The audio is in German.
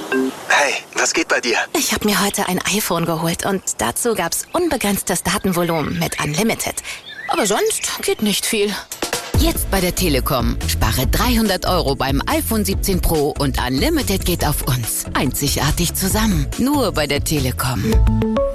Hey, was geht bei dir? Ich habe mir heute ein iPhone geholt und dazu gab's unbegrenztes Datenvolumen mit Unlimited. Aber sonst geht nicht viel. Jetzt bei der Telekom. Spare 300 € beim iPhone 17 Pro und Unlimited geht auf uns. Einzigartig zusammen. Nur bei der Telekom.